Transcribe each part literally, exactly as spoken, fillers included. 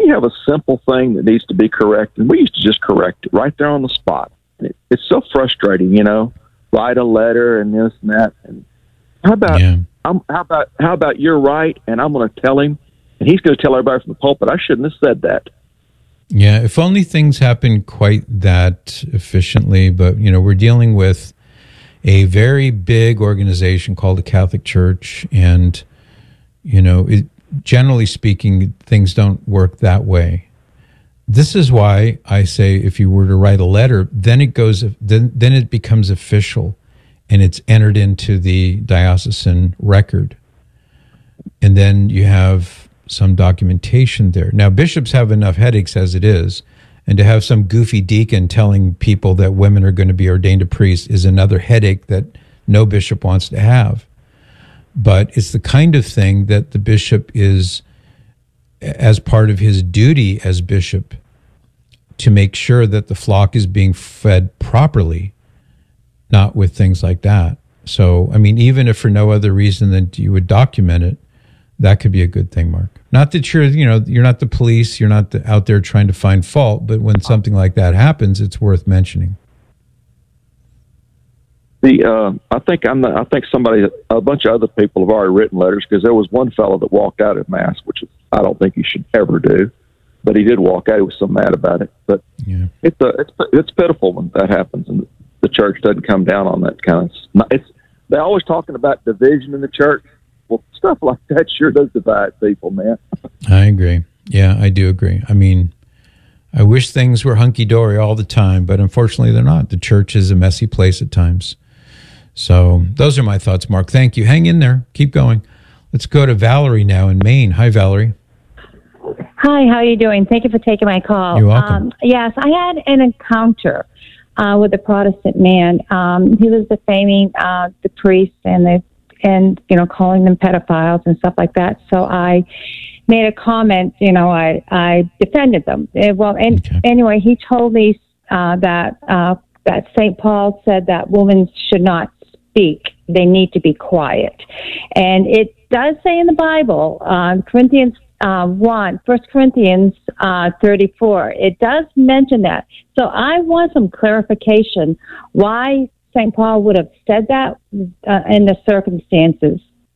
you have a simple thing that needs to be corrected, we used to just correct it right there on the spot. It, it's so frustrating, you know, write a letter and this and that. And how about, yeah. I'm, how about, how about you're right, and I'm going to tell him, and he's going to tell everybody from the pulpit, I shouldn't have said that. Yeah, if only things happen quite that efficiently, but, you know, we're dealing with a very big organization called the Catholic Church, and, you know, it, generally speaking, things don't work that way. This is why I say if you were to write a letter, then it goes, then, then it becomes official, and it's entered into the diocesan record. And then you have some documentation there. Now, bishops have enough headaches as it is, and to have some goofy deacon telling people that women are going to be ordained a priest is another headache that no bishop wants to have. But it's the kind of thing that the bishop is, as part of his duty as bishop, to make sure that the flock is being fed properly, not with things like that. So, I mean, even if for no other reason than you would document it, that could be a good thing, Mark. Not that you're, you know, you're not the police, you're not the, out there trying to find fault, but when something like that happens, it's worth mentioning. The uh, I think I'm. The, I think somebody, a bunch of other people have already written letters, because there was one fellow that walked out at mass, which I don't think he should ever do, but he did walk out. He was so mad about it. But yeah. it's a, it's it's pitiful when that happens, and the church doesn't come down on that kind of. It's they're always talking about division in the church. Well, stuff like that sure does divide people, man. I agree. Yeah, I do agree. I mean, I wish things were hunky-dory all the time, but unfortunately they're not. The church is a messy place at times. So those are my thoughts, Mark. Thank you. Hang in there. Keep going. Let's go to Valerie now in Maine. Hi, Valerie. Hi, how are you doing? Thank you for taking my call. You're welcome. Um, yes, I had an encounter uh, with a Protestant man. Um, he was defaming uh, the priests and the and, you know, calling them pedophiles and stuff like that. So I made a comment, you know, I, I defended them. Uh, well, and Okay. anyway, he told me uh, that uh, that Saint Paul said that women should not speak. They need to be quiet. And it does say in the Bible, uh, Corinthians uh, one, First Corinthians uh, thirty-four, it does mention that. So I want some clarification why Saint Paul would have said that uh, in the circumstances.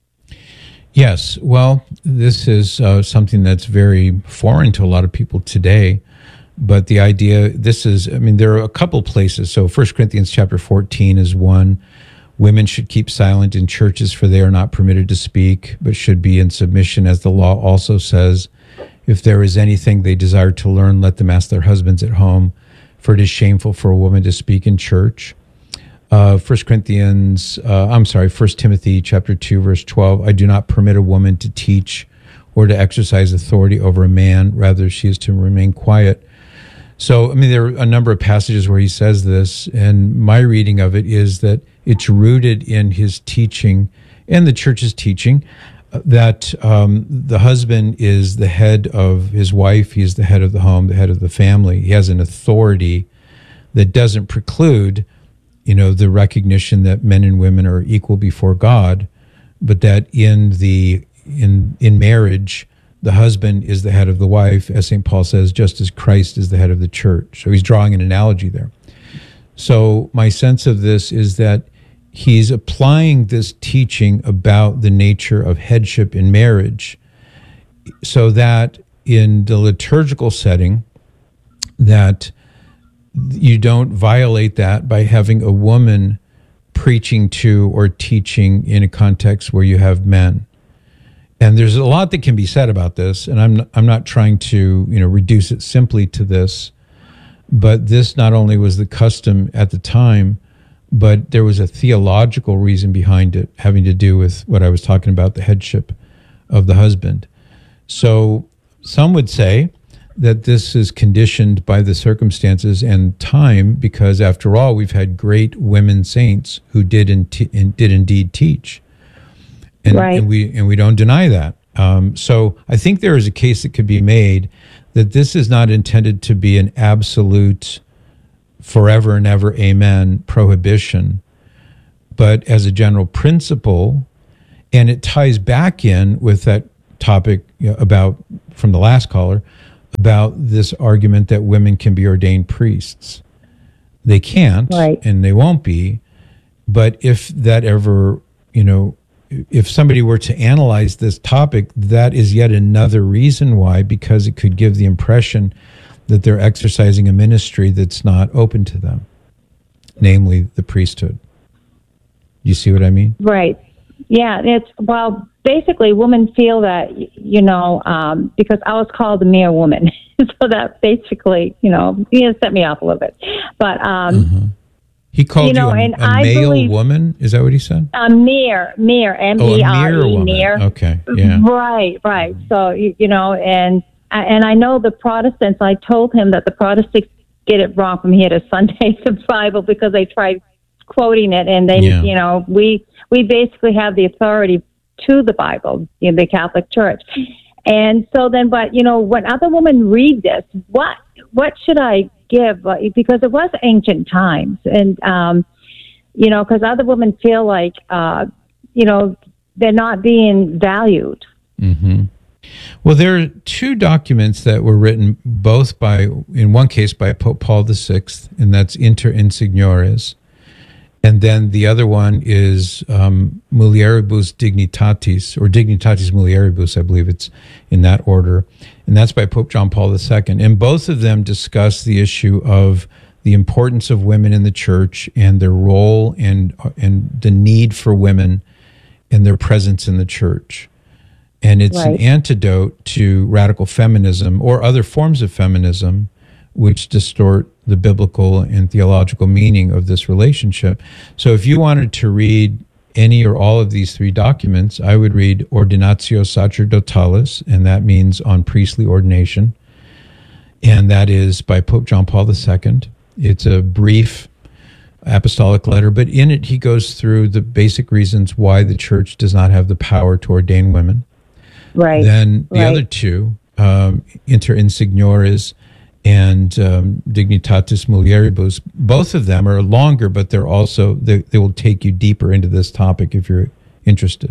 Yes. Well, this is uh, something that's very foreign to a lot of people today. But the idea, this is, I mean, there are a couple places. So First Corinthians chapter fourteen is one. Women should keep silent in churches, for they are not permitted to speak, but should be in submission, as the law also says. If there is anything they desire to learn, let them ask their husbands at home, for it is shameful for a woman to speak in church. Uh, First Corinthians, uh, I'm sorry, First Timothy chapter two, verse twelve, I do not permit a woman to teach or to exercise authority over a man. Rather, she is to remain quiet. So, I mean, there are a number of passages where he says this, and my reading of it is that it's rooted in his teaching and the church's teaching uh, that um, the husband is the head of his wife. He is the head of the home, the head of the family. He has an authority that doesn't preclude, you know, the recognition that men and women are equal before God, but that in the in in marriage, the husband is the head of the wife, as Saint Paul says, just as Christ is the head of the church. So he's drawing an analogy there. So my sense of this is that he's applying this teaching about the nature of headship in marriage, so that in the liturgical setting, that you don't violate that by having a woman preaching to or teaching in a context where you have men. And there's a lot that can be said about this, and I'm not, I'm not trying to, you know, reduce it simply to this, but this not only was the custom at the time, but there was a theological reason behind it, having to do with what I was talking about, the headship of the husband. So some would say that this is conditioned by the circumstances and time, because after all, we've had great women saints who did in, in, did indeed teach. And, right. and we and we don't deny that. Um, so I think there is a case that could be made that this is not intended to be an absolute forever and ever, amen, prohibition, but as a general principle, and it ties back in with that topic, you know, about, from the last caller, about this argument that women can be ordained priests. They can't, Right. and they won't be. But if that ever, you know, if somebody were to analyze this topic, that is yet another reason why, because it could give the impression that they're exercising a ministry that's not open to them, namely the priesthood. You see what I mean? Right. Yeah. It's, well, basically, women feel that, y- you know, um, because I was called a mere woman. So that basically, you know, he has set me off a little bit. But, um, Mm-hmm. He called You know, you a, and a I male believe- woman? Is that what he said? a mere, mere, M Oh, E a R mere E, woman. mere. Okay, yeah. Right, right. So, you, you know, and and I know the Protestants, I told him that the Protestants get it wrong from here to Sunday, the Bible, because they tried quoting it, and they, Yeah. you know, we we basically have the authority to the Bible in the Catholic Church. And so then, but, you know, when other women read this, what what should I give? Uh, Because it was ancient times, and, um, you know, because other women feel like, uh, you know, they're not being valued. Mm-hmm. Well, there are two documents that were written, both by, in one case by Pope Paul the Sixth, and that's Inter Insignores. And then the other one is um, Mulieribus Dignitatis, or Dignitatis Mulieribus, I believe it's in that order. And that's by Pope John Paul the Second. And both of them discuss the issue of the importance of women in the church and their role and and the need for women and their presence in the church. And it's an Right. antidote to radical feminism or other forms of feminism which distort the biblical and theological meaning of this relationship. So if you wanted to read any or all of these three documents, I would read Ordinatio Sacerdotalis, and that means on priestly ordination. And that is by Pope John Paul the Second. It's a brief apostolic letter, but in it he goes through the basic reasons why the church does not have the power to ordain women. Right. Then the right. other two, um, Inter Insignores and um, Dignitatis Mulieribus, both of them are longer, but they're also, they, they will take you deeper into this topic if you're interested.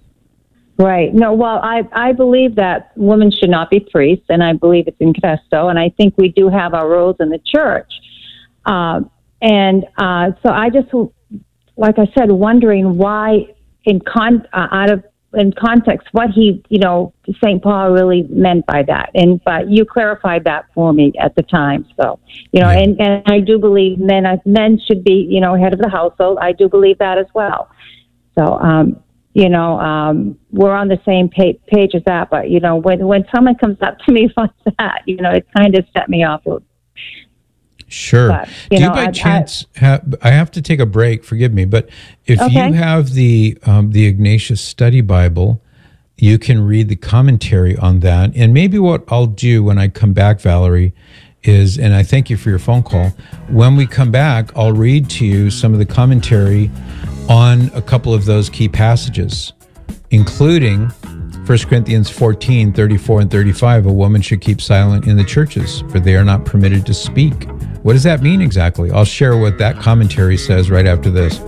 Right. No, well, I, I believe that women should not be priests, and I believe it's in Cresto, and I think we do have our roles in the church. Uh, and uh, so I just, like I said, wondering why, in con uh, out of in context, what he, you know, Saint Paul really meant by that. And but you clarified that for me at the time. So, you know, Yeah. and, and I do believe men men should be, you know, head of the household. I do believe that as well. So, um, you know, um, we're on the same page, page as that. But, you know, when when someone comes up to me like that, you know, it kind of set me off. Sure. But, you Do you know, by I- chance have, I have to take a break, forgive me, but if Okay. you have the um, the Ignatius Study Bible, you can read the commentary on that. And maybe what I'll do when I come back, Valerie, is, and I thank you for your phone call, when we come back, I'll read to you some of the commentary on a couple of those key passages, including First Corinthians fourteen, thirty-four and thirty-five, a woman should keep silent in the churches, for they are not permitted to speak. What does that mean exactly? I'll share what that commentary says right after this.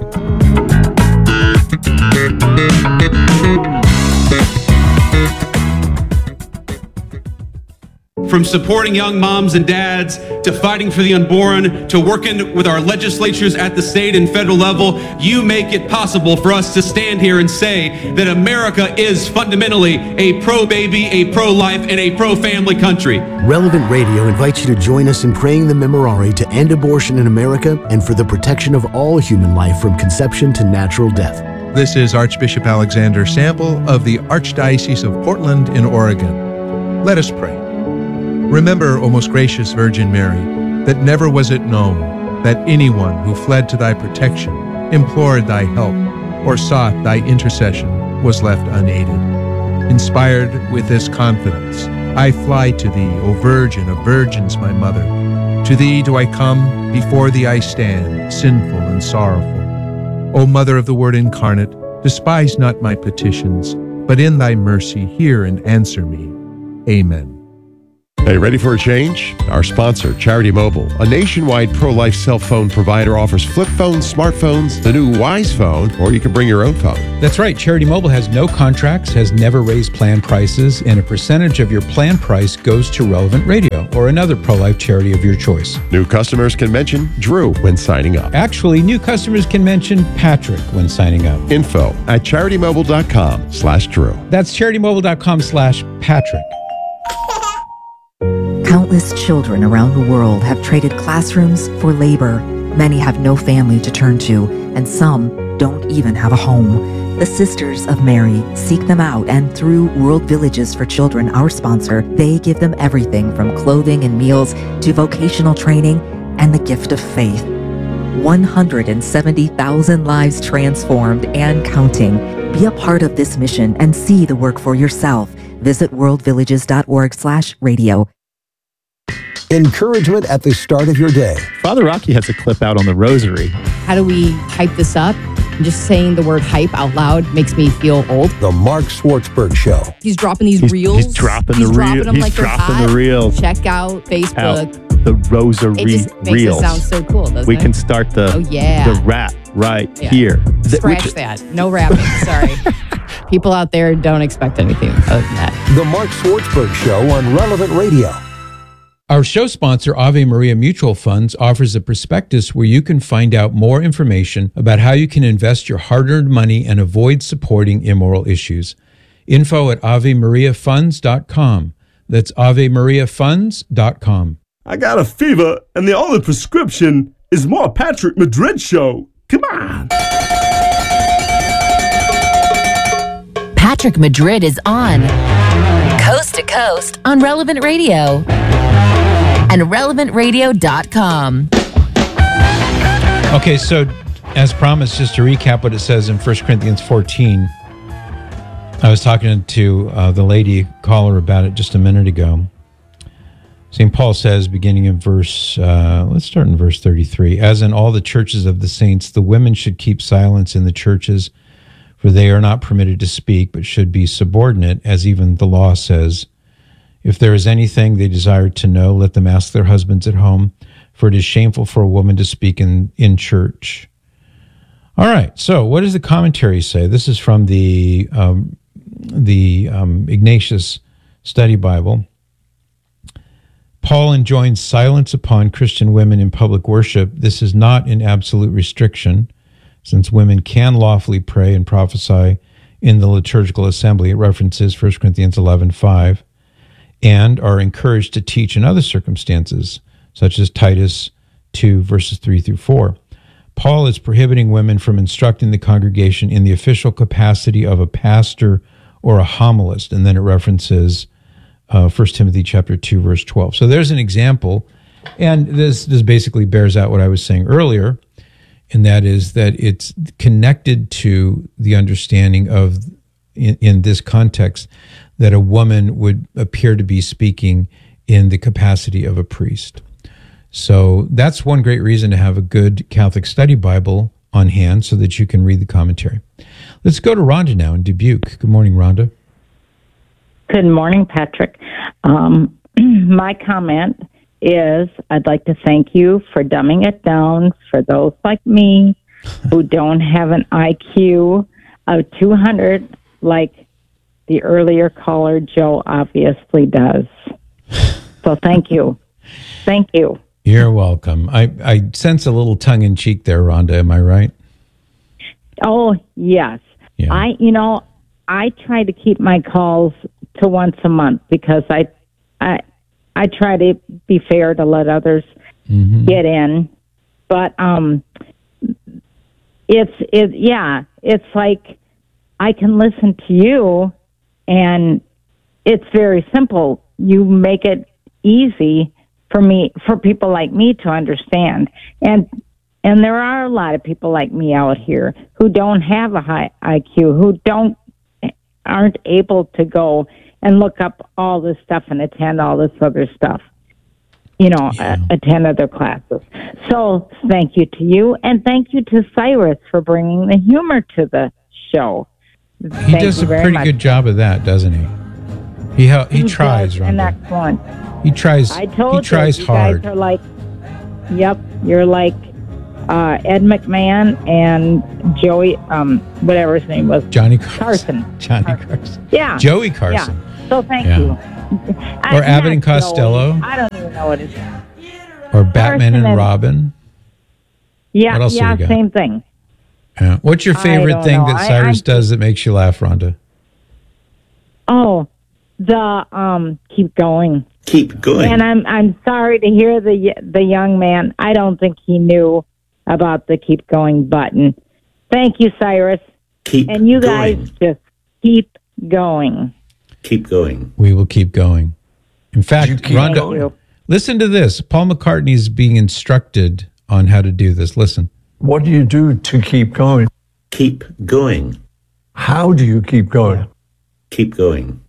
From supporting young moms and dads to fighting for the unborn to working with our legislatures at the state and federal level, you make it possible for us to stand here and say that America is fundamentally a pro-baby, a pro-life, and a pro-family country. Relevant Radio invites you to join us in praying the Memorare to end abortion in America and for the protection of all human life from conception to natural death. This is Archbishop Alexander Sample of the Archdiocese of Portland in Oregon. Let us pray. Remember, O most gracious Virgin Mary, that never was it known that anyone who fled to thy protection, implored thy help, or sought thy intercession was left unaided. Inspired with this confidence, I fly to thee, O Virgin of Virgins, my Mother. To thee do I come, before thee I stand, sinful and sorrowful. O Mother of the Word incarnate, despise not my petitions, but in thy mercy hear and answer me. Amen. Hey, ready for a change? Our sponsor, Charity Mobile, a nationwide pro-life cell phone provider, offers flip phones, smartphones, the new Wise Phone, or you can bring your own phone. That's right. Charity Mobile has no contracts, has never raised plan prices, and a percentage of your plan price goes to Relevant Radio or another pro-life charity of your choice. New customers can mention Drew when signing up. Actually, new customers can mention Patrick when signing up. Info at charitymobile.com slash Drew. That's charitymobile.com slash Patrick. Countless children around the world have traded classrooms for labor. Many have no family to turn to, and some don't even have a home. The Sisters of Mary seek them out, and through World Villages for Children, our sponsor, they give them everything from clothing and meals to vocational training and the gift of faith. one hundred seventy thousand lives transformed and counting. Be a part of this mission and see the work for yourself. Visit worldvillages.org slash radio. Encouragement at the start of your day. Father Rocky has a clip out on the rosary. How do we hype this up? Just saying the word hype out loud makes me feel old. The Mark Schwartzberg Show. He's dropping these he's, reels. He's dropping he's the reels. He's like dropping the reels. Check out Facebook. Out the rosary it just makes reels. It sound so cool, doesn't we it? can start the, oh, yeah. the rap right yeah. here. Scratch Which, that. No rapping. Sorry. People out there don't expect anything other than that. The Mark Schwartzberg Show on Relevant Radio. Our show sponsor, Ave Maria Mutual Funds, offers a prospectus where you can find out more information about how you can invest your hard-earned money and avoid supporting immoral issues. Info at ave maria funds dot com. That's ave maria funds dot com. I got a fever, and the only prescription is more Patrick Madrid show. Come on. Patrick Madrid is on Coast to Coast on Relevant Radio and relevant radio dot com. Okay, so as promised, just to recap what it says in First Corinthians fourteen. I was talking to uh, the lady caller about it just a minute ago. Saint Paul says, beginning in verse, uh, let's start in verse thirty-three. As in all the churches of the saints, the women should keep silence in the churches, for they are not permitted to speak, but should be subordinate, as even the law says. If there is anything they desire to know, let them ask their husbands at home, for it is shameful for a woman to speak in, in church. All right, so what does the commentary say? This is from the, um, the um, Ignatius Study Bible. Paul enjoins silence upon Christian women in public worship. This is not an absolute restriction, since women can lawfully pray and prophesy in the liturgical assembly. It references First Corinthians eleven five, and are encouraged to teach in other circumstances, such as Titus two, verses three through four. Paul is prohibiting women from instructing the congregation in the official capacity of a pastor or a homilist, and then it references uh, First Timothy chapter two, verse twelve. So there's an example, and this, this basically bears out what I was saying earlier, and that is that it's connected to the understanding of, in, in this context, that a woman would appear to be speaking in the capacity of a priest. So that's one great reason to have a good Catholic study Bible on hand so that you can read the commentary. Let's go to Rhonda now in Dubuque. Good morning, Rhonda. Good morning, Patrick. Um, my comment is I'd like to thank you for dumbing it down for those like me who don't have an I Q of two hundred like the earlier caller, Joe, obviously does. So thank you. Thank you. You're welcome. I, I sense a little tongue-in-cheek there, Rhonda. Am I right? Oh, yes. Yeah. I, you know, I try to keep my calls to once a month because I, I, I try to be fair to let others mm-hmm. get in. But um, it's, it, yeah, it's like I can listen to you, and it's very simple. You make it easy for me, for people like me to understand. And and there are a lot of people like me out here who don't have a high I Q, who don't aren't able to go and look up all this stuff and attend all this other stuff, you know, yeah. uh, attend other classes. So thank you to you, and thank you to Cyrus for bringing the humor to the show. He thank does a pretty much. good job of that, doesn't he? He, he, he tries, does Rhonda. an excellent He tries. I told he tries you, you hard. guys are like, yep, you're like uh, Ed McMahon and Joey, um, whatever his name was. Johnny Carson. Carson. Johnny Carson. Yeah. Joey Carson. Yeah. So thank Yeah. you. Or Abbott and Costello. Joey. I don't even know what it is. Or Batman Carson and and- Robin. Yeah, What else do yeah, we got? same thing. Yeah. What's your I favorite don't thing know. that I- Cyrus I- does that makes you laugh, Rhonda? Oh, the um, keep going. Keep going. And I'm I'm sorry to hear the the young man. I don't think he knew about the keep going button. Thank you, Cyrus. Keep and you going. guys just keep going. Keep going. We will keep going. In fact, keep Rhonda, going. listen to this. Paul McCartney is being instructed on how to do this. Listen. What do you do to keep going? Keep going. How do you keep going? Keep going.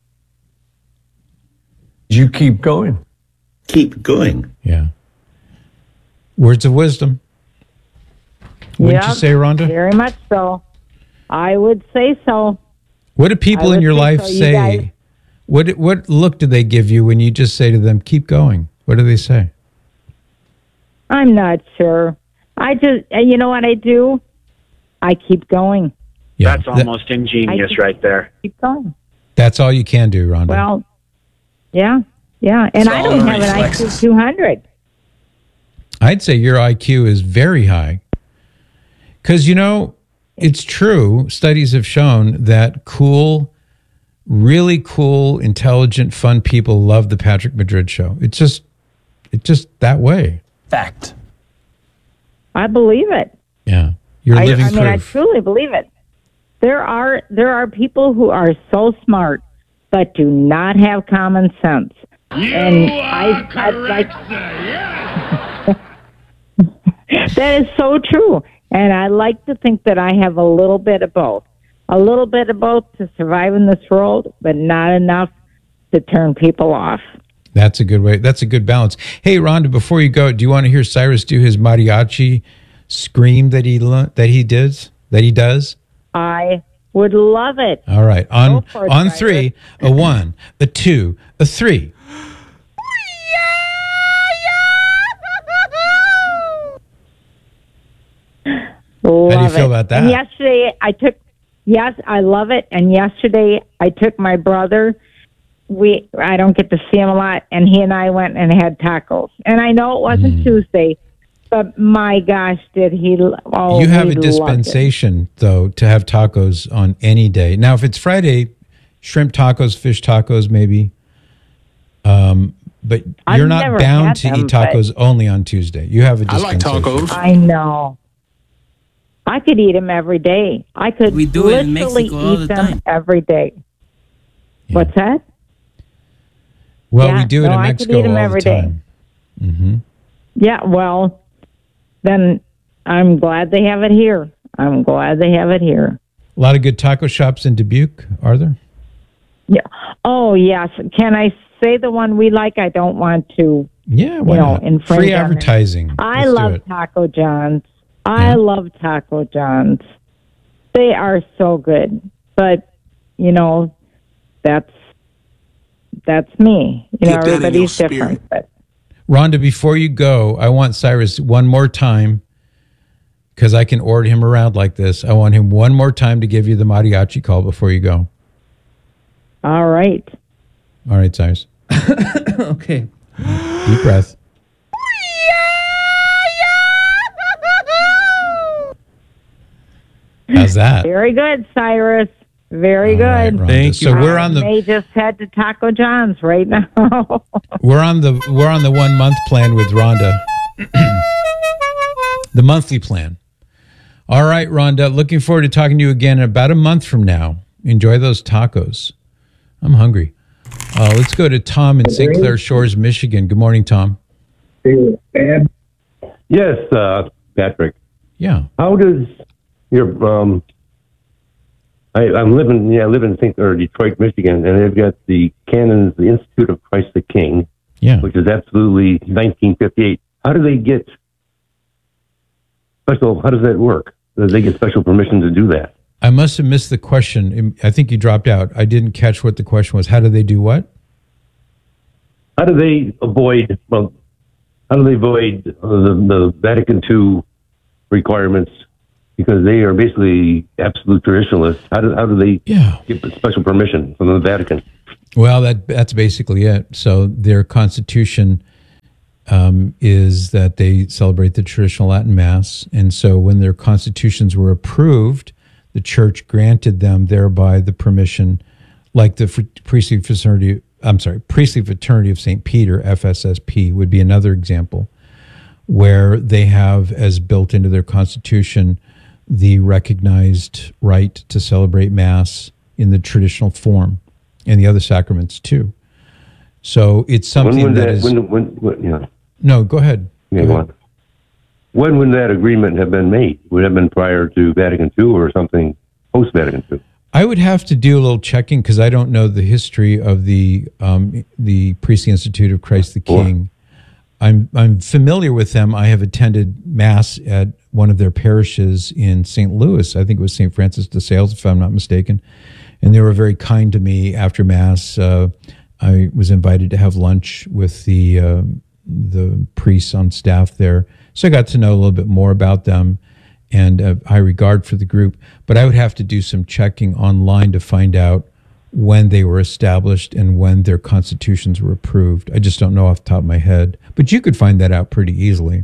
You keep going. Keep going. Yeah. Words of wisdom. Wouldn't you Yep, say, Rhonda? Very much so. I would say so. What do people I in would your say life so. You say? guys- What what look do they give you when you just say to them, keep going? What do they say? I'm not sure. I just, uh, you know what I do? I keep going. Yeah, That's that- almost ingenious I keep- right there. Keep going. that's all you can do, Rhonda. Well, yeah, yeah. And I don't have an I Q two hundred. I'd say your I Q is very high. Because, you know, it's true. Studies have shown that cool, really cool, intelligent, fun people love the Patrick Madrid show. It's just, it's just that way. Fact. I believe it. Yeah. You're I, living I mean, I proof. truly believe it. There are there are people who are so smart but do not have common sense. You and are I, I'd like yes. that is so true. And I like to think that I have a little bit of both. A little bit of both to survive in this world, but not enough to turn people off. That's a good way. That's a good balance. Hey, Rhonda, before you go, do you want to hear Cyrus do his mariachi scream that he lo- that he does? That he does? I would love it. All right. On Go for it, on Cyrus. three, a one, a two, a three. Love How do you feel it. about that? And yesterday I took, yes, I love it. And yesterday I took my brother. We, I don't get to see him a lot, and he and I went and had tacos. And I know it wasn't Mm. Tuesday, but my gosh, did he? Oh, you have he a loved it. dispensation, though, to have tacos on any day. Now, if it's Friday, shrimp tacos, fish tacos, maybe. Um, but I've you're not never bound had to them, eat tacos only on Tuesday. You have a dispensation. I know. I could eat them every day. I could We do it in literally Mexico all eat the them time. every day. What's that? Well, Yeah, we do it no, in I could Mexico eat 'em all every the day. time. Mm-hmm. Yeah, well, then I'm glad they have it here. I'm glad they have it here. A lot of good taco shops in Dubuque, are there? Yeah. Oh, yes. Can I say the one we like? I don't want to. Yeah, you why know, not? infringe Free on it. advertising. I Let's do love it. Taco John's. I Yeah. love Taco John's. They are so good. But, you know, that's that's me. You know, Get that in everybody's your different. But Rhonda, before you go, I want Cyrus one more time, because I can order him around like this. I want him one more time to give you the mariachi call before you go. all right. All right, Cyrus. Okay. Deep breath. How's that? Very good, Cyrus. Very All right, good. Rhonda. Thank So you. we're on the- I may just head to Taco John's right now. We're on the we're on the one month plan with Rhonda. The monthly plan. All right, Rhonda. Looking forward to talking to you again in about a month from now. Enjoy those tacos. I'm hungry. Uh, let's go to Tom in Saint Clair Shores, Michigan. Good morning, Tom. Yes, uh, Patrick. Yeah. How does your um? I, I'm living, yeah, I live in Saint or Detroit, Michigan, and they've got the Canons, the Institute of Christ the King, yeah, which is absolutely nineteen fifty-eight. How do they get special? How does that work? Do they get special permission to do that? I must have missed the question. I think you dropped out. I didn't catch what the question was. How do they do what? how do they avoid, well, how do they avoid uh, the, the Vatican two requirements? Because they are basically absolute traditionalists. How do, how do they yeah. get special permission from the Vatican? Well, that that's basically it. So their constitution um, is that they celebrate the traditional Latin Mass. And so when their constitutions were approved, the church granted them thereby the permission, like the priestly fraternity, I'm sorry, priestly fraternity of Saint Peter, F S S P, would be another example, where they have as built into their constitution the recognized right to celebrate Mass in the traditional form and the other sacraments too. So it's something when, when that, that is... When, when, when, yeah. No, go ahead. Yeah, go ahead. When would that agreement have been made? Would it have been prior to Vatican two or something post-Vatican two? I would have to do a little checking because I don't know the history of the um, the Priestly Institute of Christ the King. Sure. I'm I'm familiar with them. I have attended Mass at one of their parishes in Saint Louis. I think it was Saint Francis de Sales, if I'm not mistaken. And they were very kind to me after Mass. Uh, I was invited to have lunch with the uh, the priests on staff there. So I got to know a little bit more about them and uh, high regard for the group. But I would have to do some checking online to find out when they were established and when their constitutions were approved. I just don't know off the top of my head. But you could find that out pretty easily.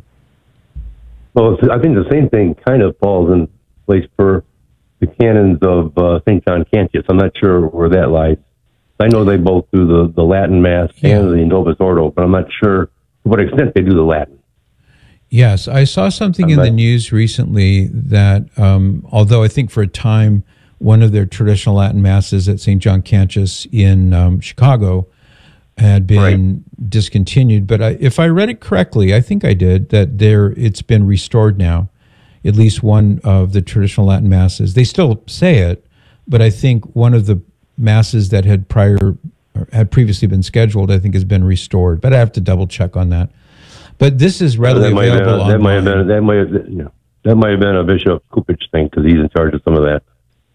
Well, I think the same thing kind of falls in place for the canons of uh, Saint John Cantius. I'm not sure where that lies. I know they both do the, the Latin Mass yeah. and the Novus Ordo, but I'm not sure to what extent they do the Latin. Yes, I saw something in the news recently that, um, although I think for a time one of their traditional Latin Masses at Saint John Cantius in um, Chicago had been right. discontinued, but I, if I read it correctly, I think I did, that there it's been restored now, at least one of the traditional Latin Masses. They still say it, but I think one of the Masses that had prior had previously been scheduled, I think, has been restored, but I have to double check on that. But this is readily well, that available might have, that might have online. been that might have, you know, that might have been a Bishop Kupich thing because he's in charge of some of that.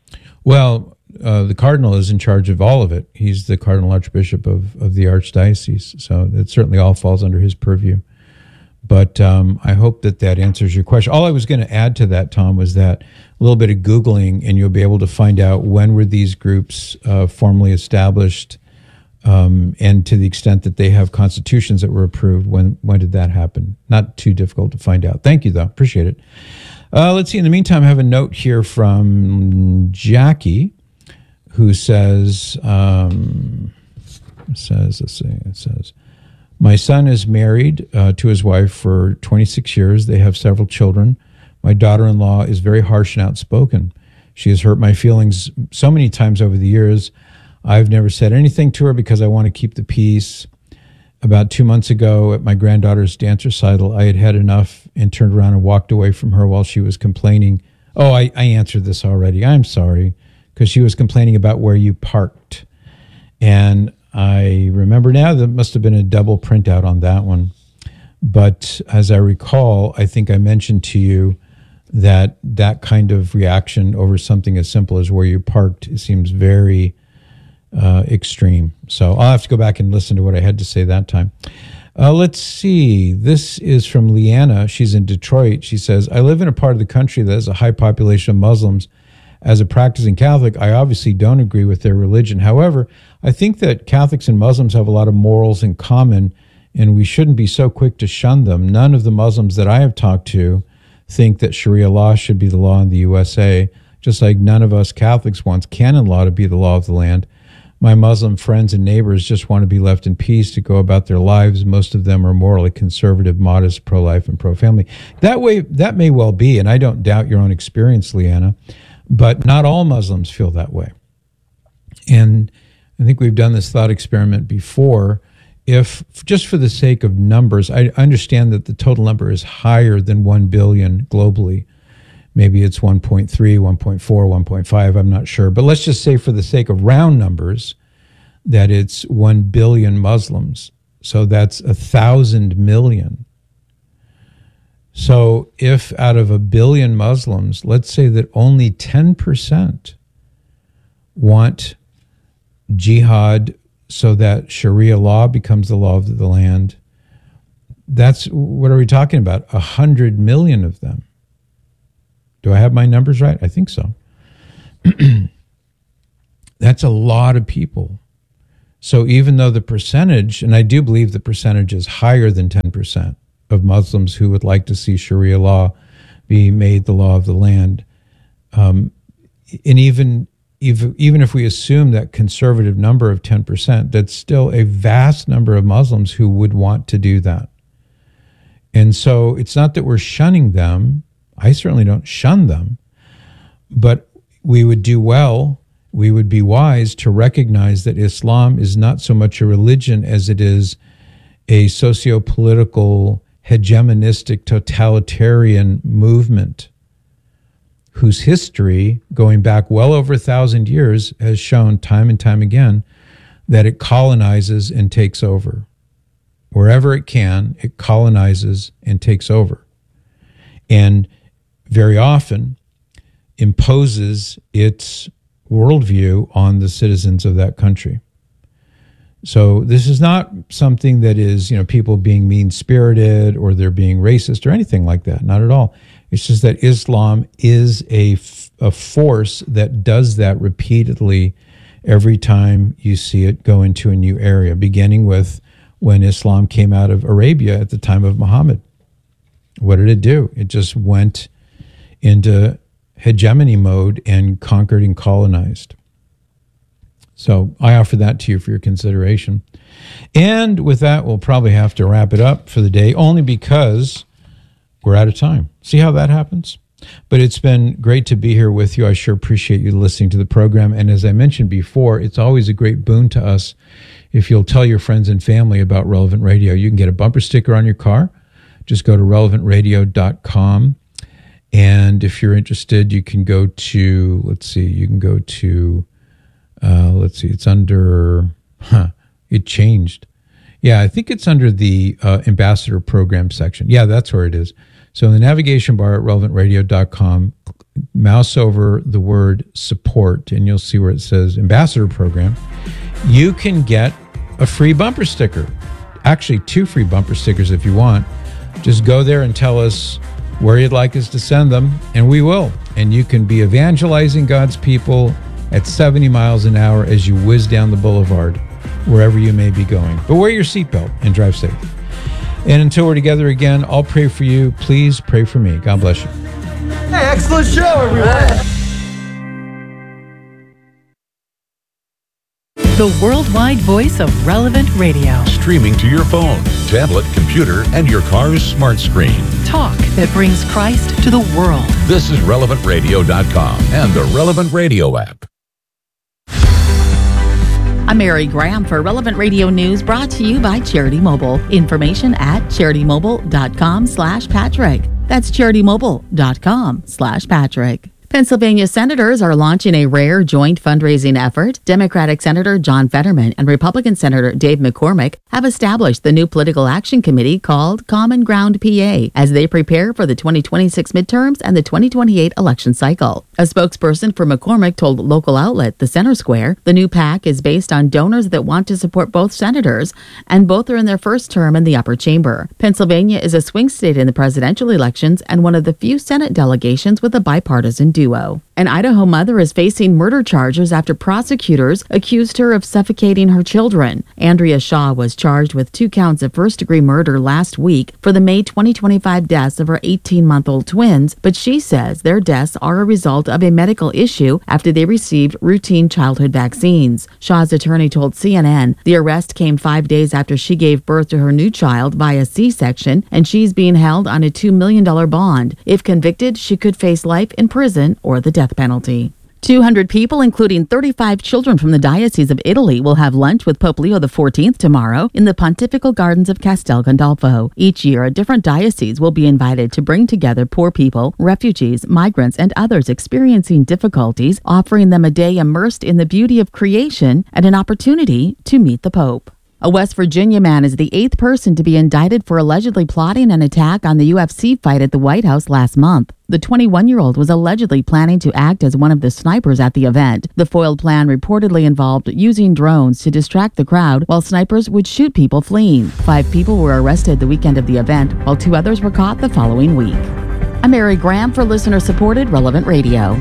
Well, uh, the Cardinal is in charge of all of it. He's the Cardinal Archbishop of, of the Archdiocese, so it certainly all falls under his purview. But um, I hope that that answers your question. All I was going to add to that, Tom, was that a little bit of Googling, and you'll be able to find out when were these groups uh, formally established, um, and to the extent that they have constitutions that were approved, when when did that happen? Not too difficult to find out. Thank you, though. Appreciate it. Uh, let's see. In the meantime, I have a note here from Jackie, who says, um, says, let's see, it says, my son is married uh, to his wife for twenty-six years. They have several children. My daughter-in-law is very harsh and outspoken. She has hurt my feelings so many times over the years. I've never said anything to her because I want to keep the peace. About two months ago at my granddaughter's dance recital, I had had enough and turned around and walked away from her while she was complaining. Oh, I, I answered this already. I'm sorry, because she was complaining about where you parked. And I remember now that must have been a double printout on that one. But as I recall, I think I mentioned to you that that kind of reaction over something as simple as where you parked, it seems very uh, extreme. So I'll have to go back and listen to what I had to say that time. Uh, let's see. This is from Leanna. She's in Detroit. She says, I live in a part of the country that has a high population of Muslims. As a practicing Catholic, I obviously don't agree with their religion. However, I think that Catholics and Muslims have a lot of morals in common, and we shouldn't be so quick to shun them. None of the Muslims that I have talked to think that Sharia law should be the law in the U S A, just like none of us Catholics wants canon law to be the law of the land. My Muslim friends and neighbors just want to be left in peace to go about their lives. Most of them are morally conservative, modest, pro-life, and pro-family. That way, that may well be, and I don't doubt your own experience, Leanna, but not all Muslims feel that way. And I think we've done this thought experiment before. If, just for the sake of numbers, I understand that the total number is higher than one billion globally. Maybe it's one point three, one point four, one point five, I'm not sure. But let's just say for the sake of round numbers that it's one billion Muslims. So that's a thousand million. So if out of a billion Muslims, let's say that only ten percent want jihad so that Sharia law becomes the law of the land. That's, what are we talking about? A hundred million of them. Do I have my numbers right? I think so. That's a lot of people. So even though the percentage, and I do believe the percentage is higher than ten percent of Muslims who would like to see Sharia law be made the law of the land, um, and even, even even if we assume that conservative number of ten percent, that's still a vast number of Muslims who would want to do that. And so it's not that we're shunning them. I certainly don't shun them, but we would do well, we would be wise to recognize that Islam is not so much a religion as it is a socio-political, hegemonistic, totalitarian movement whose history, going back well over a thousand years, has shown time and time again that it colonizes and takes over. Wherever it can, it colonizes and takes over. And very often imposes its worldview on the citizens of that country. So this is not something that is, you know, people being mean-spirited or they're being racist or anything like that. Not at all. It's just that Islam is a, a force that does that repeatedly every time you see it go into a new area, beginning with when Islam came out of Arabia at the time of Muhammad. What did it do? It just went into hegemony mode and conquered and colonized. So I offer that to you for your consideration. And with that, we'll probably have to wrap it up for the day, only because we're out of time. See how that happens? But it's been great to be here with you. I sure appreciate you listening to the program. And as I mentioned before, it's always a great boon to us if you'll tell your friends and family about Relevant Radio. You can get a bumper sticker on your car. Just go to relevant radio dot com. And if you're interested, you can go to, let's see, you can go to, uh, let's see, it's under, huh, it changed. Yeah, I think it's under the uh, Ambassador Program section. Yeah, that's where it is. So in the navigation bar at relevant radio dot com, mouse over the word support, and you'll see where it says Ambassador Program. You can get a free bumper sticker. Actually, two free bumper stickers if you want. Just go there and tell us where you'd like us to send them, and we will. And you can be evangelizing God's people at seventy miles an hour as you whiz down the boulevard, wherever you may be going. But wear your seatbelt and drive safe. And until we're together again, I'll pray for you. Please pray for me. God bless you. Hey, excellent show, everyone. The worldwide voice of Relevant Radio. Streaming to your phone, tablet, computer, and your car's smart screen. Talk that brings Christ to the world. This is relevant radio dot com and the Relevant Radio app. I'm Mary Graham for Relevant Radio News, brought to you by Charity Mobile. Information at charity mobile dot com slash Patrick. That's charity mobile dot com slash Patrick. Pennsylvania senators are launching a rare joint fundraising effort. Democratic Senator John Fetterman and Republican Senator Dave McCormick have established the new political action committee called Common Ground P A as they prepare for the twenty twenty-six midterms and the twenty twenty-eight election cycle. A spokesperson for McCormick told local outlet The Center Square the new PAC is based on donors that want to support both senators, and both are in their first term in the upper chamber. Pennsylvania is a swing state in the presidential elections and one of the few Senate delegations with a bipartisan duo. An Idaho mother is facing murder charges after prosecutors accused her of suffocating her children. Andrea Shaw was charged with two counts of first-degree murder last week for the May twenty twenty-five deaths of her eighteen-month-old twins, but she says their deaths are a result of a medical issue after they received routine childhood vaccines. Shaw's attorney told C N N the arrest came five days after she gave birth to her new child via C-section, and she's being held on a two million dollars bond. If convicted, she could face life in prison or the death penalty. two hundred people, including thirty-five children from the Diocese of Italy, will have lunch with Pope Leo the fourteenth tomorrow in the Pontifical Gardens of Castel Gandolfo. Each year, a different diocese will be invited to bring together poor people, refugees, migrants, and others experiencing difficulties, offering them a day immersed in the beauty of creation and an opportunity to meet the Pope. A West Virginia man is the eighth person to be indicted for allegedly plotting an attack on the U F C fight at the White House last month. The twenty-one-year-old was allegedly planning to act as one of the snipers at the event. The foiled plan reportedly involved using drones to distract the crowd while snipers would shoot people fleeing. Five people were arrested the weekend of the event, while two others were caught the following week. I'm Mary Graham for listener-supported Relevant Radio.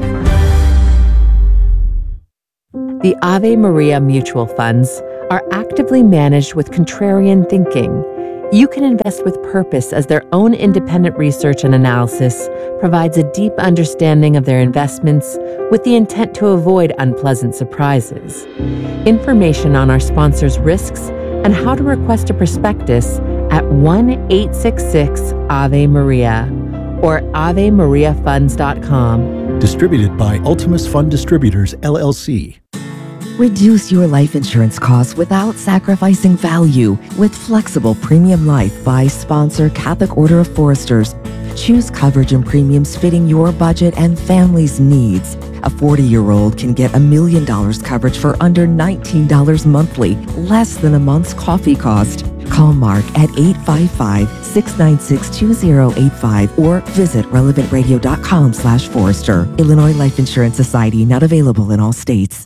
The Ave Maria mutual funds are actively managed with contrarian thinking. You can invest with purpose as their own independent research and analysis provides a deep understanding of their investments with the intent to avoid unpleasant surprises. Information on our sponsors' risks and how to request a prospectus at one eight six six Ave Maria or ave maria funds dot com. Distributed by Ultimus Fund Distributors, L L C. Reduce your life insurance costs without sacrificing value with flexible premium life by sponsor Catholic Order of Foresters. Choose coverage and premiums fitting your budget and family's needs. A forty-year-old can get a million dollars coverage for under nineteen dollars monthly, less than a month's coffee cost. Call Mark at eight five five, six nine six, two zero eight five or visit relevant radio dot com slash Forester. Illinois Life Insurance Society, not available in all states.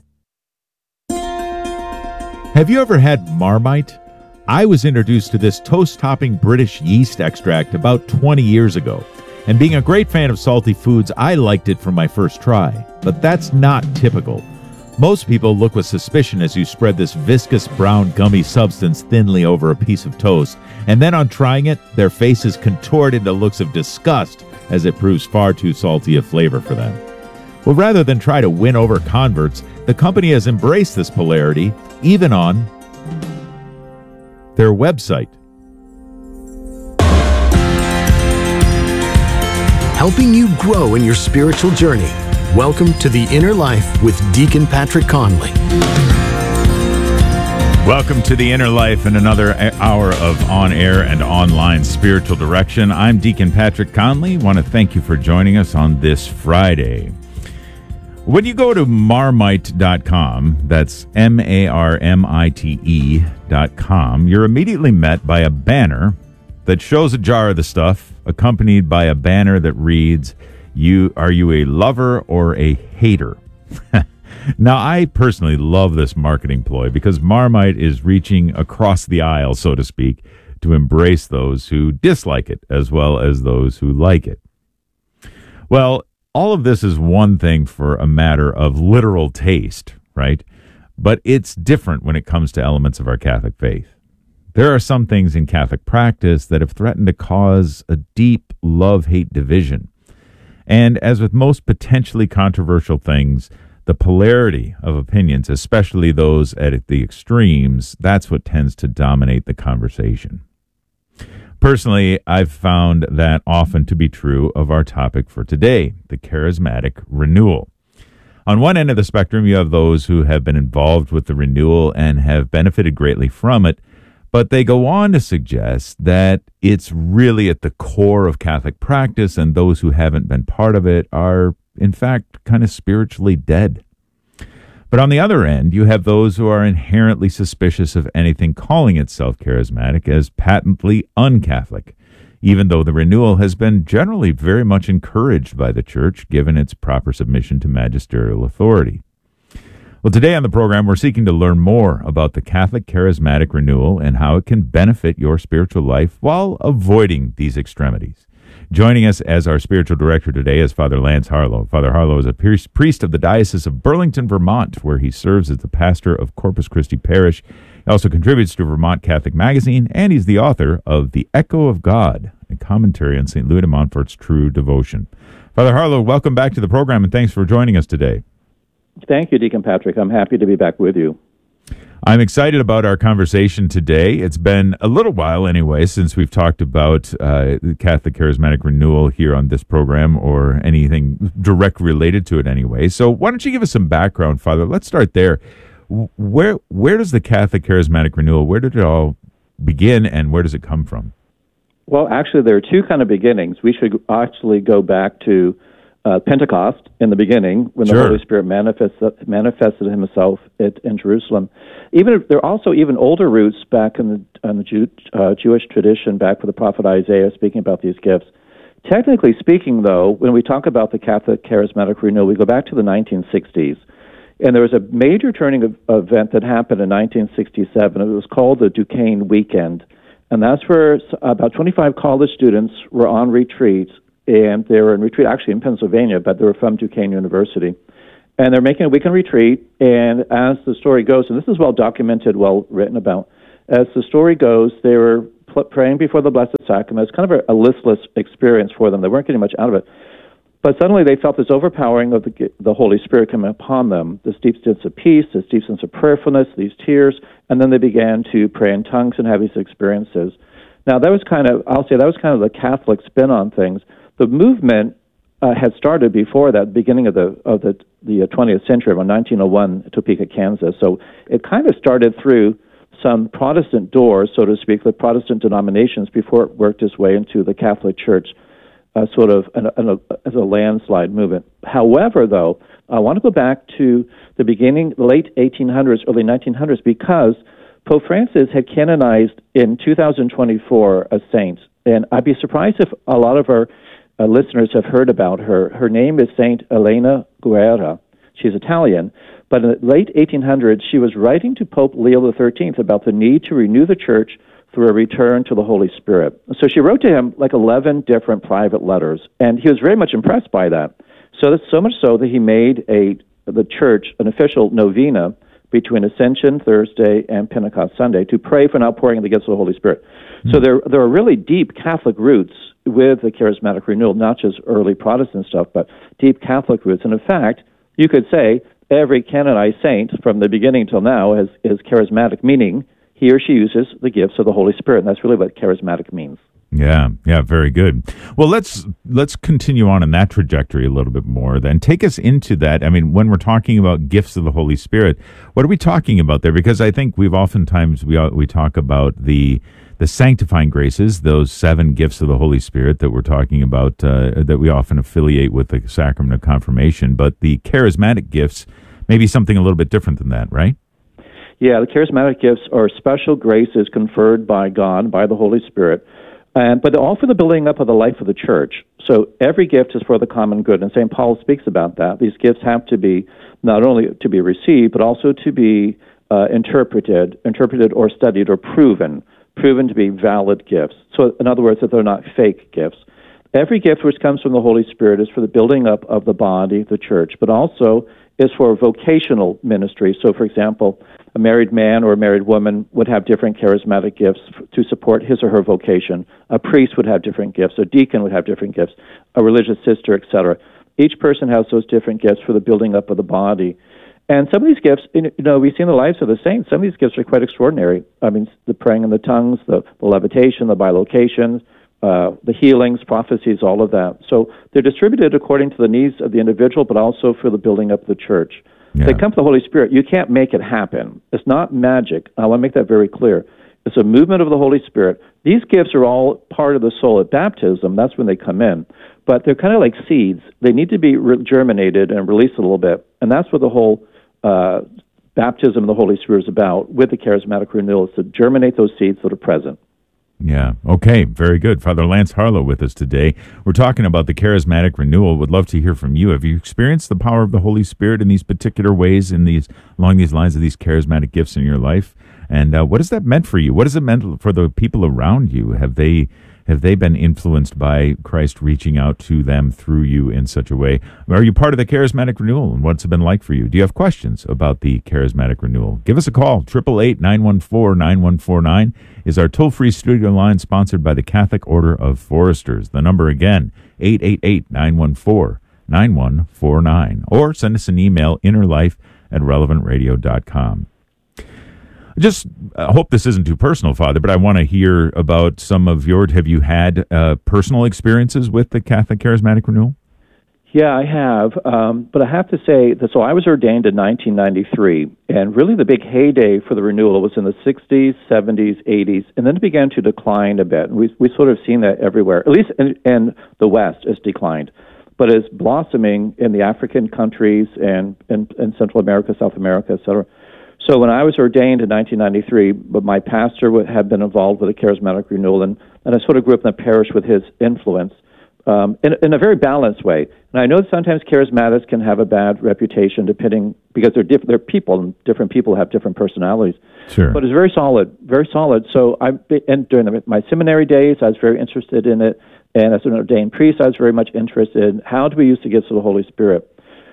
Have you ever had Marmite? I was introduced to this toast-topping British yeast extract about twenty years ago. And being a great fan of salty foods, I liked it from my first try. But that's not typical. Most people look with suspicion as you spread this viscous brown gummy substance thinly over a piece of toast. And then on trying it, their faces contort into looks of disgust as it proves far too salty a flavor for them. Well, rather than try to win over converts, the company has embraced this polarity, even on their website. Helping you grow in your spiritual journey. Welcome to The Inner Life with Deacon Patrick Conley. Welcome to The Inner Life and another hour of on-air and online spiritual direction. I'm Deacon Patrick Conley. I want to thank you for joining us on this Friday. When you go to marmite dot com, that's M A R M I T E dot com, you're immediately met by a banner that shows a jar of the stuff, accompanied by a banner that reads, "You are you a lover or a hater?" Now, I personally love this marketing ploy because Marmite is reaching across the aisle, so to speak, to embrace those who dislike it as well as those who like it. Well, all of this is one thing for a matter of literal taste, right? But it's different when it comes to elements of our Catholic faith. There are some things in Catholic practice that have threatened to cause a deep love-hate division. And as with most potentially controversial things, the polarity of opinions, especially those at the extremes, that's what tends to dominate the conversation. Personally, I've found that often to be true of our topic for today, the charismatic renewal. On one end of the spectrum, you have those who have been involved with the renewal and have benefited greatly from it, but they go on to suggest that it's really at the core of Catholic practice, and those who haven't been part of it are, in fact, kind of spiritually dead. But on the other end, you have those who are inherently suspicious of anything calling itself charismatic as patently un-Catholic, even though the renewal has been generally very much encouraged by the Church, given its proper submission to magisterial authority. Well, today on the program, we're seeking to learn more about the Catholic charismatic renewal and how it can benefit your spiritual life while avoiding these extremities. Joining us as our spiritual director today is Father Lance Harlow. Father Harlow is a priest of the Diocese of Burlington, Vermont, where he serves as the pastor of Corpus Christi Parish. He also contributes to Vermont Catholic Magazine, and he's the author of The Echo of God, a commentary on Saint Louis de Montfort's True Devotion. Father Harlow, welcome back to the program, and thanks for joining us today. Thank you, Deacon Patrick. I'm happy to be back with you. I'm excited about our conversation today. It's been a little while anyway since we've talked about uh, the Catholic Charismatic Renewal here on this program or anything direct related to it anyway. So why don't you give us some background, Father? Let's start there. Where where does the Catholic Charismatic Renewal, where did it all begin and where does it come from? Well, actually, there are two kind of beginnings. We should actually go back to uh, Pentecost in the beginning, when Sure. the Holy Spirit manifested, manifested himself at, in Jerusalem. Even if, there are also even older roots back in the, in the Jew, uh, Jewish tradition, back with the prophet Isaiah speaking about these gifts. Technically speaking, though, when we talk about the Catholic Charismatic Renewal, we go back to the nineteen sixties. And there was a major turning of, event that happened in nineteen sixty-seven. It was called the Duquesne Weekend. And that's where about twenty-five college students were on retreat. And they were in retreat actually in Pennsylvania, but they were from Duquesne University. And they're making a weekend retreat. And as the story goes, and this is well documented, well written about, as the story goes, they were pl- praying before the Blessed Sacrament. It's kind of a, a listless experience for them. They weren't getting much out of it. But suddenly they felt this overpowering of the, the Holy Spirit coming upon them, this deep sense of peace, this deep sense of prayerfulness, these tears, and then they began to pray in tongues and have these experiences. Now, that was kind of, I'll say, that was kind of the Catholic spin on things. The movement uh, had started before that, beginning of the of the, the twentieth century, around nineteen oh one, Topeka, Kansas. So it kind of started through some Protestant doors, so to speak, the Protestant denominations, before it worked its way into the Catholic Church. Uh, sort of an, an, as a landslide movement. However, though, I want to go back to the beginning, the late eighteen hundreds, early nineteen hundreds, because Pope Francis had canonized in two thousand twenty-four a saint. And I'd be surprised if a lot of our uh, listeners have heard about her. Her name is Saint Elena Guerra. She's Italian. But in the late eighteen hundreds, she was writing to Pope Leo the thirteenth about the need to renew the Church through a return to the Holy Spirit. So she wrote to him like eleven different private letters, and he was very much impressed by that. So that's so much so that he made a the church an official novena between Ascension Thursday and Pentecost Sunday to pray for an outpouring of the gifts of the Holy Spirit. Mm-hmm. So there there are really deep Catholic roots with the Charismatic Renewal, not just early Protestant stuff, but deep Catholic roots. And in fact, you could say every canonized saint from the beginning till now is, is charismatic, meaning he or she uses the gifts of the Holy Spirit, and that's really what charismatic means. Yeah, yeah, very good. Well, let's let's continue on in that trajectory a little bit more. Then take us into that. I mean, when we're talking about gifts of the Holy Spirit, what are we talking about there? Because I think we've oftentimes we we talk about the the sanctifying graces, those seven gifts of the Holy Spirit that we're talking about, uh, that we often affiliate with the sacrament of confirmation. But the charismatic gifts may be something a little bit different than that, right? Yeah, the charismatic gifts are special graces conferred by God, by the Holy Spirit, and but they're all for the building up of the life of the church. So every gift is for the common good, and Saint Paul speaks about that. These gifts have to be not only to be received, but also to be uh, interpreted, interpreted or studied or proven, proven to be valid gifts. So in other words, that they're not fake gifts. Every gift which comes from the Holy Spirit is for the building up of the body, the church, but also is for vocational ministry. So, for example, a married man or a married woman would have different charismatic gifts f- to support his or her vocation. A priest would have different gifts. A deacon would have different gifts. A religious sister, et cetera. Each person has those different gifts for the building up of the body. And some of these gifts, you know, we see in the lives of the saints, some of these gifts are quite extraordinary. I mean, the praying in the tongues, the, the levitation, the bilocation, uh, the healings, prophecies, all of that. So they're distributed according to the needs of the individual, but also for the building up of the church. Yeah. They come from the Holy Spirit. You can't make it happen. It's not magic. I want to make that very clear. It's a movement of the Holy Spirit. These gifts are all part of the soul at baptism. That's when they come in. But they're kind of like seeds. They need to be re- germinated and released a little bit. And that's what the whole uh, baptism of the Holy Spirit is about with the charismatic renewal, is to germinate those seeds that are present. Yeah. Okay. Very good. Father Lance Harlow with us today. We're talking about the charismatic renewal. Would love to hear from you. Have you experienced the power of the Holy Spirit in these particular ways, in these along these lines of these charismatic gifts in your life? And uh, what has that meant for you? What has it meant for the people around you? Have they have they been influenced by Christ reaching out to them through you in such a way? Are you part of the charismatic renewal, and what's it been like for you? Do you have questions about the charismatic renewal? Give us a call. eight eight eight, nine one four, nine one four nine is our toll-free studio line, sponsored by the Catholic Order of Foresters. The number again, eight eight eight, nine one four, nine one four nine. Or send us an email, innerlife at relevant radio dot com. Just I hope this isn't too personal, Father, but I want to hear about some of your, have you had uh, personal experiences with the Catholic Charismatic Renewal? Yeah, I have. Um, but I have to say that, so I was ordained in nineteen ninety-three, and really the big heyday for the renewal was in the sixties, seventies, eighties, and then it began to decline a bit. We we sort of seen that everywhere, at least in, in the West, it's declined. but is blossoming in the African countries and in, in Central America, South America, et cetera. So when I was ordained in nineteen ninety-three, but my pastor would, had been involved with a charismatic renewal, and, and I sort of grew up in the parish with his influence um, in, in a very balanced way. And I know that sometimes charismatics can have a bad reputation, depending because they're diff- they're people, and different people have different personalities. Sure. But it's very solid, very solid. So I, and during the, my seminary days, I was very interested in it, and as an ordained priest, I was very much interested in how do we use the gifts of the Holy Spirit.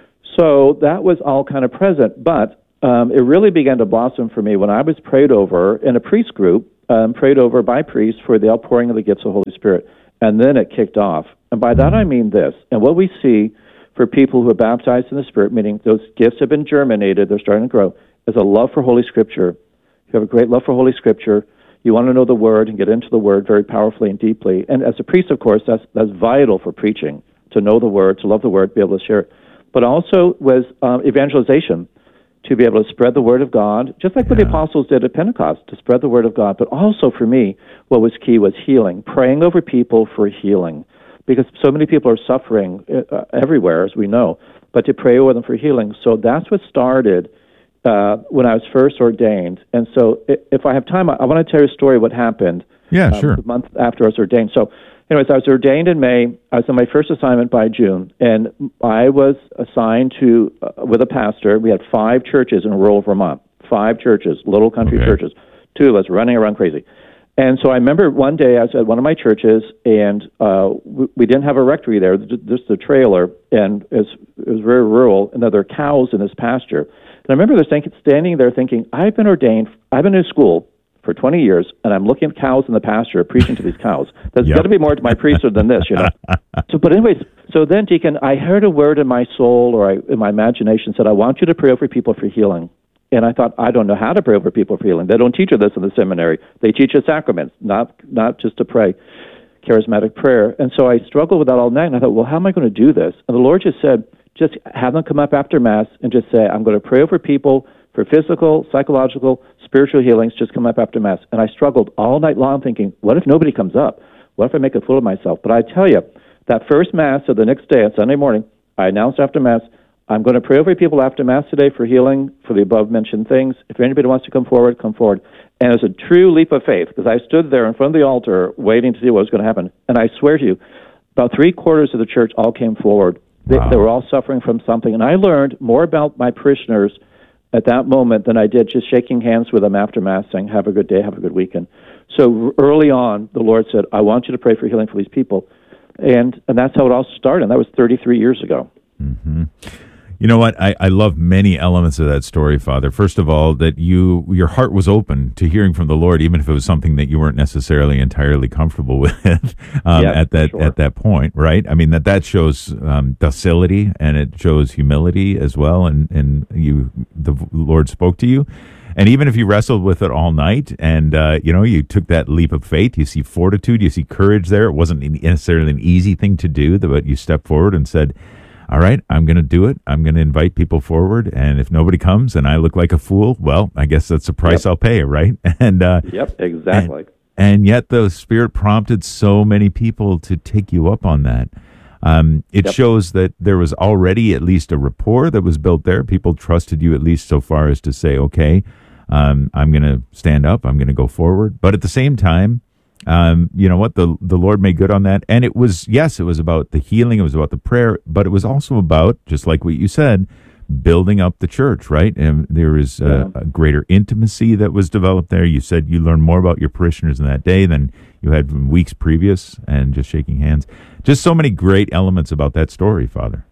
So that was all kind of present, but Um, it really began to blossom for me when I was prayed over in a priest group, um, prayed over by priests for the outpouring of the gifts of the Holy Spirit. And then it kicked off. And by that I mean this. And what we see for people who are baptized in the Spirit, meaning those gifts have been germinated, they're starting to grow, is a love for Holy Scripture. You have a great love for Holy Scripture. You want to know the Word and get into the Word very powerfully and deeply. And as a priest, of course, that's, that's vital for preaching, to know the Word, to love the Word, be able to share it. But also was um, evangelization, to be able to spread the word of God, just like what the apostles did at Pentecost, to spread the word of God. But also for me, what was key was healing, praying over people for healing, because so many people are suffering uh, everywhere, as we know, but to pray over them for healing. So that's what started uh, when I was first ordained. And so if I have time, I, I want to tell you a story of what happened. Yeah, um, sure. The month after I was ordained. So anyways, I was ordained in May. I was on my first assignment by June, and I was assigned to, uh, with a pastor. We had five churches in rural Vermont, five churches, little country Okay. churches, two of us running around crazy. And so I remember one day I was at one of my churches, and uh, we, we didn't have a rectory there, just a trailer, and it was, it was very rural, and there were cows in this pasture. And I remember thinking, standing there thinking, I've been ordained, I've been in school for twenty years, and I'm looking at cows in the pasture, preaching to these cows. There's Yep. got to be more to my priesthood than this, you know. So, but anyways, so then, Deacon, I heard a word in my soul, or I, in my imagination, said, I want you to pray over people for healing. And I thought, I don't know how to pray over people for healing. They don't teach us this in the seminary. They teach us sacraments, not not just to pray, charismatic prayer. And so I struggled with that all night, and I thought, well, how am I going to do this? And the Lord just said, just have them come up after Mass and just say, I'm going to pray over people for physical, psychological, spiritual healings, just come up after Mass. And I struggled all night long thinking, what if nobody comes up? What if I make a fool of myself? But I tell you, that first Mass of the next day on Sunday morning, I announced after Mass, I'm going to pray over people after Mass today for healing, for the above-mentioned things. If anybody wants to come forward, come forward. And it was a true leap of faith, because I stood there in front of the altar waiting to see what was going to happen. And I swear to you, about three-quarters of the church all came forward. They, Wow. they were all suffering from something. And I learned more about my parishioners at that moment than I did just shaking hands with them after Mass, saying, have a good day, have a good weekend. So r- early on, the Lord said, I want you to pray for healing for these people. And and that's how it all started. And that was thirty-three years ago. Mm-hmm. You know what? I, I love many elements of that story, Father. First of all, that you your heart was open to hearing from the Lord, even if it was something that you weren't necessarily entirely comfortable with um, Yeah, at that sure. at that point, right? I mean that that shows um, docility, and it shows humility as well. And and you, the Lord spoke to you, and even if you wrestled with it all night, and uh, you know you took that leap of faith, you see fortitude, you see courage there. It wasn't necessarily an easy thing to do, but you stepped forward and said, all right, I'm going to do it. I'm going to invite people forward. And if nobody comes and I look like a fool, well, I guess that's the price Yep. I'll pay, right? And uh, Yep, exactly. And, and yet the Spirit prompted so many people to take you up on that. Um, it Yep. shows that there was already at least a rapport that was built there. People trusted you at least so far as to say, okay, um, I'm going to stand up. I'm going to go forward. But at the same time, Um, you know what, the the Lord made good on that. And it was, yes, it was about the healing, it was about the prayer, but it was also about, just like what you said, building up the church, right? And there is a, Yeah. a greater intimacy that was developed there. You said you learned more about your parishioners in that day than you had from weeks previous, and just shaking hands. Just so many great elements about that story, Father.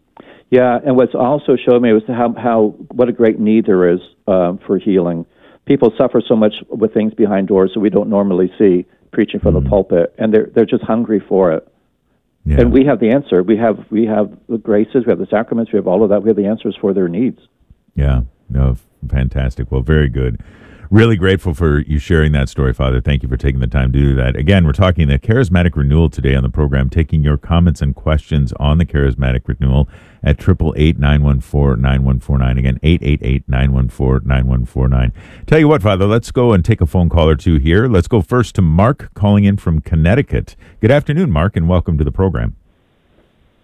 Yeah, and what's also showed me was how, how what a great need there is um, for healing. People suffer so much with things behind doors that we don't normally see, preaching from Mm-hmm. the pulpit, and they're they're just hungry for it. Yeah. And we have the answer. We have we have the graces, we have the sacraments, we have all of that. We have the answers for their needs. Yeah, no, fantastic. Well, very good. Really grateful for you sharing that story, Father. Thank you for taking the time to do that. Again, we're talking the Charismatic Renewal today on the program, taking your comments and questions on the Charismatic Renewal at eight eight eight, nine one four, nine one four nine. Again, eight eight eight, nine one four, nine one four nine. Tell you what, Father, let's go and take a phone call or two here. Let's go first to Mark calling in from Connecticut. Good afternoon, Mark, and welcome to the program.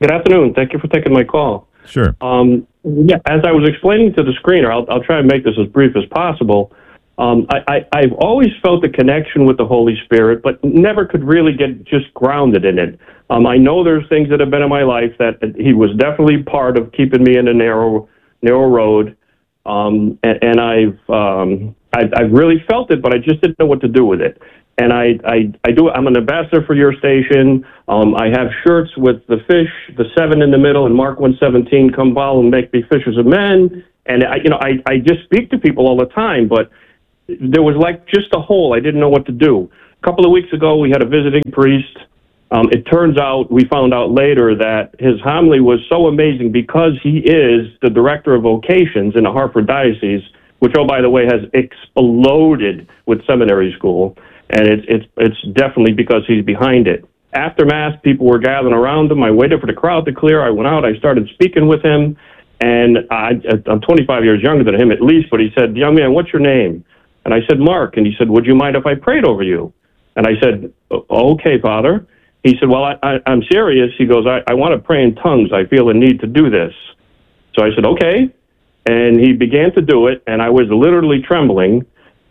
Good afternoon. Thank you for taking my call. Sure. Um, yeah, as I was explaining to the screener, I'll, I'll try and make this as brief as possible. Um, I, I, I've always felt a connection with the Holy Spirit, but never could really get just grounded in it. Um, I know there's things that have been in my life that he was definitely part of keeping me in a narrow, narrow road. Um, and, and I've, um, I've, I've really felt it, but I just didn't know what to do with it. And I, I, I do. I'm an ambassador for your station. Um, I have shirts with the fish, the seven in the middle, and Mark one seventeen. Come follow and make me fishers of men. And I, you know, I, I just speak to people all the time, but there was like just a hole. I didn't know what to do. A couple of weeks ago, we had a visiting priest. Um, it turns out, we found out later that his homily was so amazing because he is the director of vocations in the Hartford Diocese, which, oh, by the way, has exploded with seminary school. And it's it's it's definitely because he's behind it. After Mass, people were gathering around him. I waited for the crowd to clear. I went out. I started speaking with him. And I, I'm twenty-five years younger than him at least, but he said, young man, what's your name? And I said, Mark. And he said, would you mind if I prayed over you? And I said, okay, Father. He said, well, I, I, I'm serious. He goes, I, I want to pray in tongues. I feel a need to do this. So I said, okay. And he began to do it, and I was literally trembling.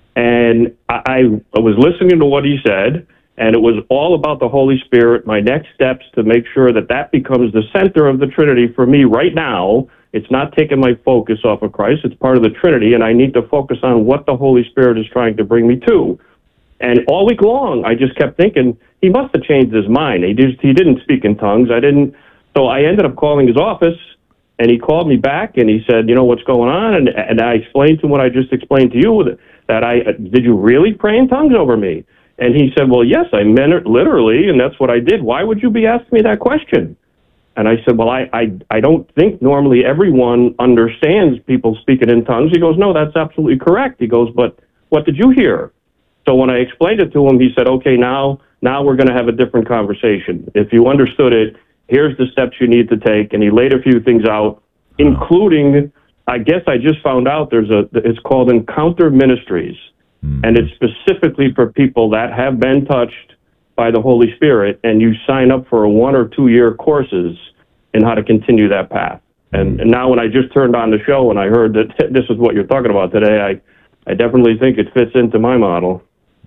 And I, I was listening to what he said, and it was all about the Holy Spirit, my next steps to make sure that that becomes the center of the Trinity for me right now. It's not taking my focus off of Christ. It's part of the Trinity, and I need to focus on what the Holy Spirit is trying to bring me to. And all week long, I just kept thinking, he must have changed his mind. He just he didn't speak in tongues. I didn't. So I ended up calling his office, and he called me back, and he said, you know, what's going on? And, and I explained to him what I just explained to you, that I, did you really pray in tongues over me? And he said, well, yes, I meant it literally, and that's what I did. Why would you be asking me that question? And I said, well, I, I, I don't think normally everyone understands people speaking in tongues. He goes, no, that's absolutely correct. He goes, but what did you hear? So when I explained it to him, he said, okay, now, now we're going to have a different conversation. If you understood it, here's the steps you need to take. And he laid a few things out, including, I guess I just found out there's a, it's called Encounter Ministries. Mm-hmm. And it's specifically for people that have been touched by the Holy Spirit, and you sign up for a one or two year courses in how to continue that path. And, and now when I just turned on the show and I heard that this is what you're talking about today, I, I definitely think it fits into my model.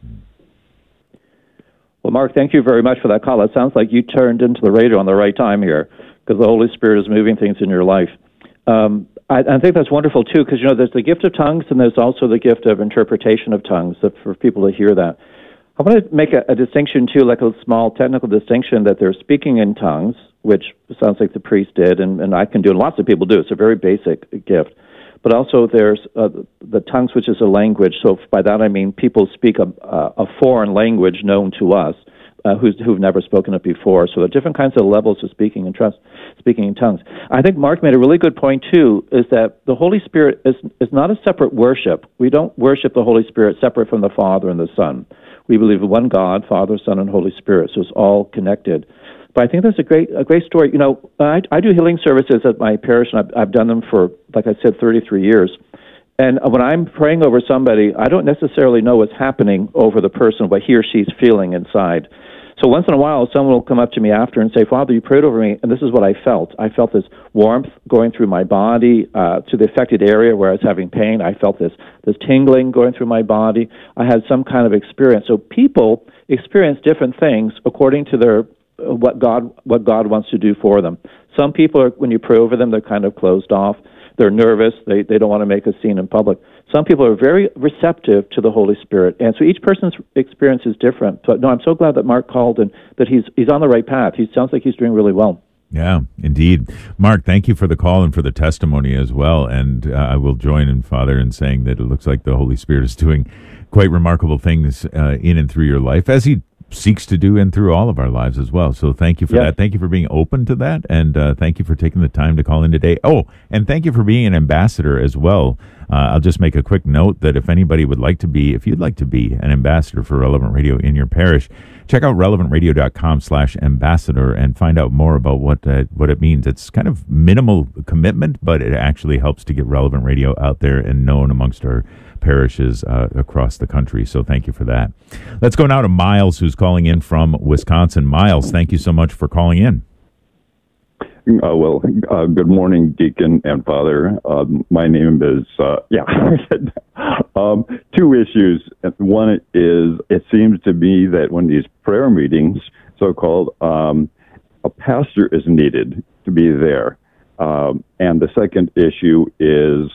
Well, Mark, thank you very much for that call. It sounds like you turned into the radio on the right time here, because the Holy Spirit is moving things in your life. Um, I, I think that's wonderful, too, because, you know, there's the gift of tongues, and there's also the gift of interpretation of tongues, that for people to hear that. I want to make a, a distinction, too, like a small technical distinction, that they're speaking in tongues, which sounds like the priest did, and, and I can do, and lots of people do. It's a very basic gift. But also there's uh, the tongues, which is a language. So by that I mean people speak a, a foreign language known to us, uh, who's, who've never spoken it before. So there are different kinds of levels of speaking in trust, speaking in tongues. I think Mark made a really good point, too, is that the Holy Spirit is, is not a separate worship. We don't worship the Holy Spirit separate from the Father and the Son. We believe in one God, Father, Son, and Holy Spirit, so it's all connected. But I think that's a great a great story. You know, I, I do healing services at my parish, and I've, I've done them for, like I said, thirty-three years. And when I'm praying over somebody, I don't necessarily know what's happening over the person, what he or she's feeling inside. So once in a while, someone will come up to me after and say, Father, you prayed over me, and this is what I felt. I felt this warmth going through my body uh, to the affected area where I was having pain. I felt this, this tingling going through my body. I had some kind of experience. So people experience different things according to their what God what God wants to do for them. Some people, are, when you pray over them, they're kind of closed off. They're nervous. They they don't want to make a scene in public. Some people are very receptive to the Holy Spirit, and so each person's experience is different. But no, I'm so glad that Mark called and that he's he's on the right path. He sounds like he's doing really well. Yeah, indeed. Mark, thank you for the call and for the testimony as well. And uh, I will join in, Father, in saying that it looks like the Holy Spirit is doing quite remarkable things uh, in and through your life, as he seeks to do and through all of our lives as well. So thank you for yeah. that. Thank you for being open to that. And uh, thank you for taking the time to call in today. Oh, and thank you for being an ambassador as well. Uh, I'll just make a quick note that if anybody would like to be, if you'd like to be an ambassador for Relevant Radio in your parish, check out relevant radio dot com slash ambassador and find out more about what uh, what it means. It's kind of minimal commitment, but it actually helps to get Relevant Radio out there and known amongst our parishes uh, across the country. So thank you for that. Let's go now to Miles, who's calling in from Wisconsin. Miles, thank you so much for calling in. Uh, well, uh, good morning, Deacon and Father. Um, my name is, uh, yeah, um, two issues. One is, it seems to me that when these prayer meetings, so-called, um, a pastor is needed to be there. Um, and the second issue is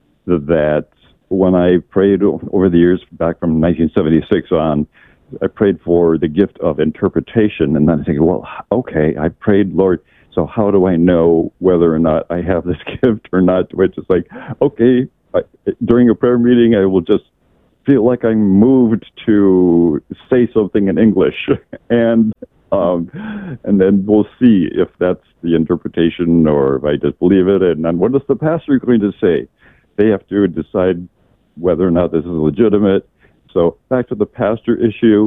that when I prayed over the years, back from nineteen seventy-six on, I prayed for the gift of interpretation. And then I think, well, okay, I prayed, Lord, so how do I know whether or not I have this gift or not? Which is like, okay, I, during a prayer meeting, I will just feel like I'm moved to say something in English. and um, and then we'll see if that's the interpretation or if I just believe it. And then what is the pastor going to say? They have to decide whether or not this is legitimate. So back to the pastor issue,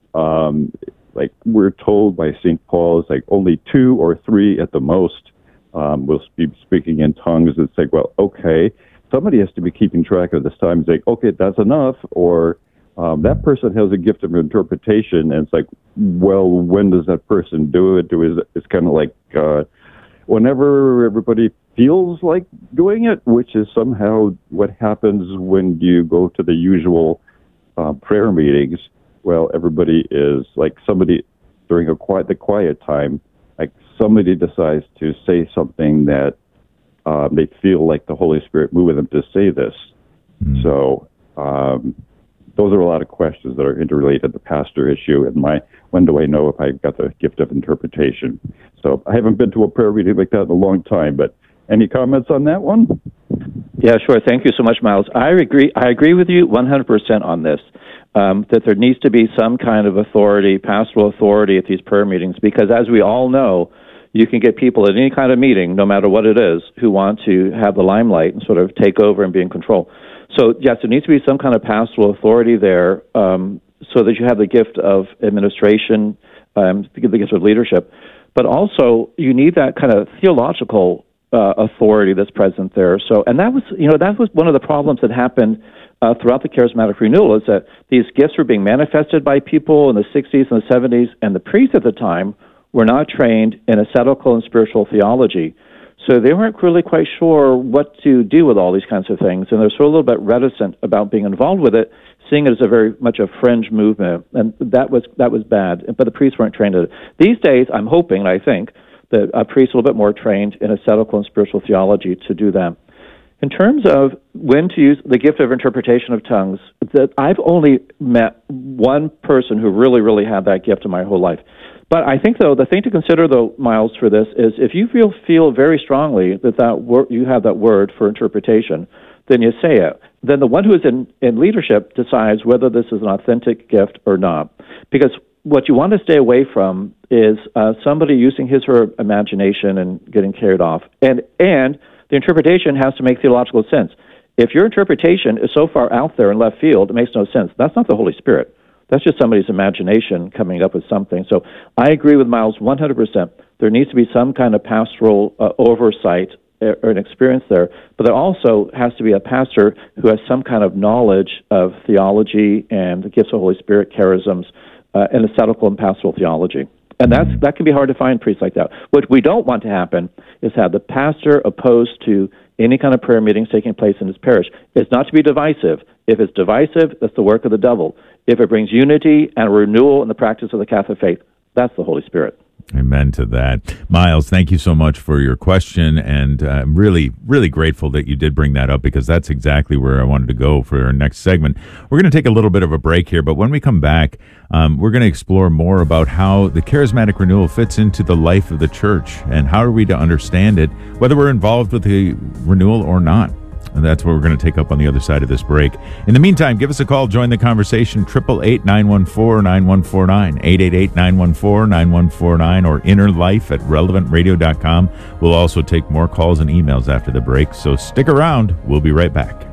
um, like we're told by Saint Paul, it's like only two or three at the most um, will be speaking in tongues. It's like, well, okay, somebody has to be keeping track of this time. It's like, okay, that's enough. Or um, that person has a gift of interpretation. And it's like, well, when does that person do it? Do it? It's kind of like uh, whenever everybody feels like doing it, which is somehow what happens when you go to the usual uh, prayer meetings. Well, everybody is like somebody during a quiet, the quiet time, like somebody decides to say something that uh, they feel like the Holy Spirit moving them to say this. Mm. So um, those are a lot of questions that are interrelated. The pastor issue and my, when do I know if I've got the gift of interpretation? So I haven't been to a prayer meeting like that in a long time, but any comments on that one? Yeah, sure. Thank you so much, Miles. I agree. I agree with you one hundred percent on this. Um, that there needs to be some kind of authority, pastoral authority at these prayer meetings, because as we all know, you can get people at any kind of meeting, no matter what it is, who want to have the limelight and sort of take over and be in control. So, yes, there needs to be some kind of pastoral authority there um, so that you have the gift of administration, um, the gift of leadership. But also, you need that kind of theological uh, authority that's present there. So, and that was, you know, that was one of the problems that happened Uh, throughout the charismatic renewal, is that these gifts were being manifested by people in the sixties and the seventies, and the priests at the time were not trained in ascetical and spiritual theology. So they weren't really quite sure what to do with all these kinds of things, and they're sort of a little bit reticent about being involved with it, seeing it as a very much a fringe movement, and that was that was bad, but the priests weren't trained in it. These days, I'm hoping, and I think, that a priest is a little bit more trained in ascetical and spiritual theology to do that. In terms of when to use the gift of interpretation of tongues, that I've only met one person who really, really had that gift in my whole life. But I think, though, the thing to consider, though, Miles, for this is if you feel feel very strongly that, that wor- you have that word for interpretation, then you say it. Then the one who is in, in leadership decides whether this is an authentic gift or not. Because what you want to stay away from is uh, somebody using his or her imagination and getting carried off. And and the interpretation has to make theological sense. If your interpretation is so far out there in left field, it makes no sense. That's not the Holy Spirit. That's just somebody's imagination coming up with something. So I agree with Miles one hundred percent. There needs to be some kind of pastoral uh, oversight or an experience there, but there also has to be a pastor who has some kind of knowledge of theology and the gifts of the Holy Spirit, charisms, uh, and ascetical and pastoral theology. And that's, that can be hard to find priests like that. What we don't want to happen is have the pastor opposed to any kind of prayer meetings taking place in his parish. It's not to be divisive. If it's divisive, that's the work of the devil. If it brings unity and renewal in the practice of the Catholic faith, that's the Holy Spirit. Amen to that. Miles, thank you so much for your question, and uh, I'm really, really grateful that you did bring that up, because that's exactly where I wanted to go for our next segment. We're going to take a little bit of a break here, but when we come back, um, we're going to explore more about how the charismatic renewal fits into the life of the church, and how are we to understand it, whether we're involved with the renewal or not. And that's what we're going to take up on the other side of this break. In the meantime, give us a call. Join the conversation. eight eight eight, nine one four, nine one four nine. eight eight eight, nine one four, nine one four nine or inner life at relevant radio dot com. We'll also take more calls and emails after the break, so stick around. We'll be right back.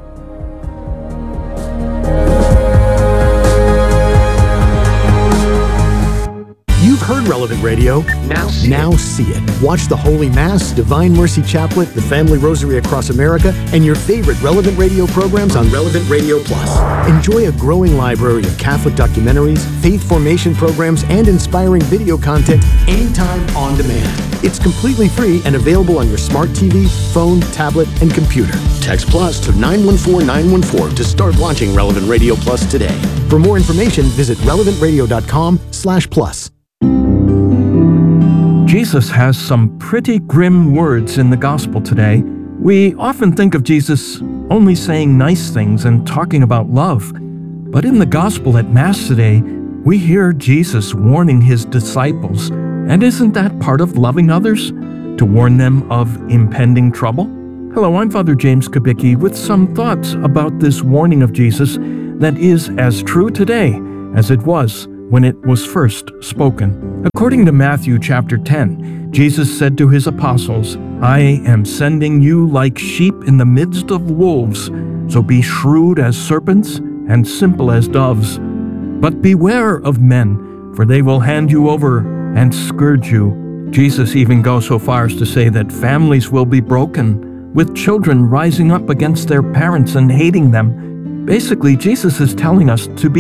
You've heard Relevant Radio? Now see, now see it. Watch the Holy Mass, Divine Mercy Chaplet, the Family Rosary Across America, and your favorite Relevant Radio programs on Relevant Radio Plus. Enjoy a growing library of Catholic documentaries, faith formation programs, and inspiring video content anytime on demand. It's completely free and available on your smart T V, phone, tablet, and computer. Text Plus to nine one four nine one four to start launching Relevant Radio Plus today. For more information, visit relevant radio dot com slash plus. Jesus has some pretty grim words in the gospel today. We often think of Jesus only saying nice things and talking about love. But in the gospel at Mass today, we hear Jesus warning his disciples. And isn't that part of loving others? To warn them of impending trouble? Hello, I'm Father James Kubicki with some thoughts about this warning of Jesus that is as true today as it was when it was first spoken. According to Matthew chapter ten, Jesus said to his apostles, "I am sending you like sheep in the midst of wolves, so be shrewd as serpents and simple as doves. But beware of men, for they will hand you over and scourge you." Jesus even goes so far as to say that families will be broken, with children rising up against their parents and hating them. Basically, Jesus is telling us to be